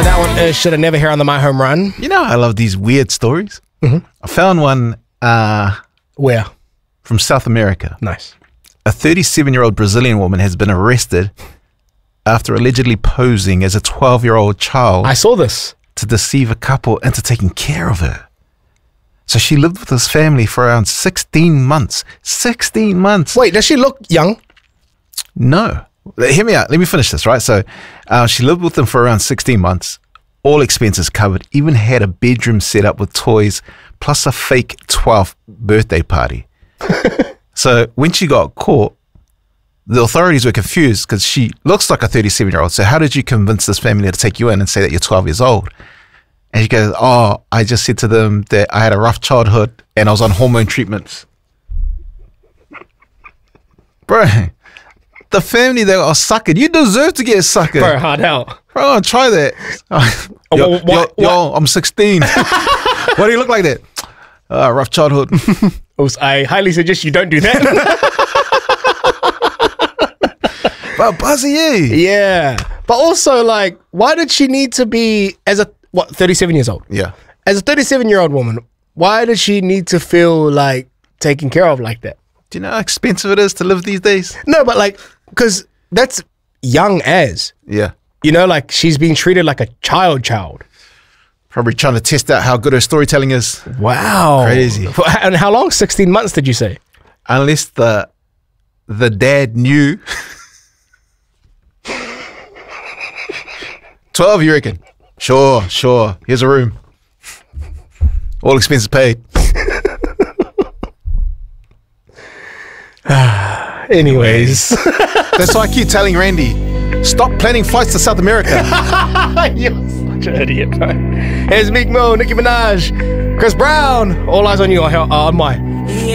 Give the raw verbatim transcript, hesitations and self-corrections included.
Uh, that one is Should I Never Hear on the My Home Run. You know, I love these weird stories. Mm-hmm. I found one uh, Where? from South America. Nice. A thirty-seven-year-old Brazilian woman has been arrested after allegedly posing as a twelve-year-old child I saw this. to deceive a couple into taking care of her. So she lived with this family for around sixteen months. sixteen months. Wait, does she look young? No. Hear me out. Let me finish this, right? So uh, she lived with them for around sixteen months. All expenses covered. Even had a bedroom set up with toys, plus a fake twelfth birthday party. So when she got caught, the authorities were confused because she looks like a thirty-seven-year-old. So how did you convince this family to take you in and say that you're twelve years old? And she goes, oh, I just said to them that I had a rough childhood and I was on hormone treatments. Bro, the family that are suckered, you deserve to get suckered. Bro, hard out. Bro, try that. yo, what- yo, what- yo, I'm sixteen. Why do you look like that? Uh, rough childhood. I highly suggest you don't do that. But Buzzy, yeah. Yeah. But also, like, why did she need to be, as a, what, thirty-seven years old? Yeah. As a thirty-seven-year-old woman, why does she need to feel, like, taken care of like that? Do you know how expensive it is to live these days? No, but, like, because that's young as. Yeah. You know, like, she's being treated like a child child. Probably trying to test out how good her storytelling is. Wow. Crazy. And how long? sixteen months, did you say? Unless the the dad knew. twelve, you reckon? Sure, sure. Here's a room. All expenses paid. Anyways. That's why I keep telling Randy, stop planning flights to South America. You're such an idiot, bro. Here's Meek Mill, Nicki Minaj, Chris Brown. All eyes on you on, on my